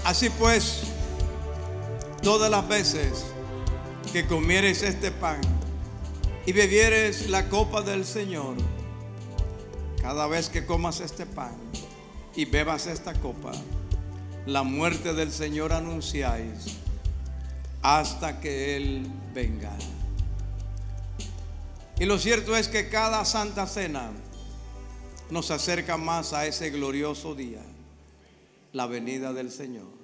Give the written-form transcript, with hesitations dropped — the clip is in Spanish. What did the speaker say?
Así pues, todas las veces que comieres este pan y bebieres la copa del Señor, cada vez que comas este pan y bebas esta copa, la muerte del Señor anunciáis hasta que Él venga. Y lo cierto es que cada Santa Cena nos acerca más a ese glorioso día, la venida del Señor.